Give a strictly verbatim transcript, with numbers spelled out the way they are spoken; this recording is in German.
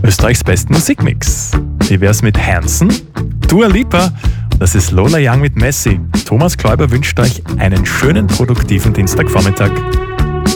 Österreichs besten Musikmix. Wie wär's mit Hanson? Dua Lipa? Das ist Lola Young mit Messi. Thomas Kläuber wünscht euch einen schönen, produktiven Dienstagvormittag.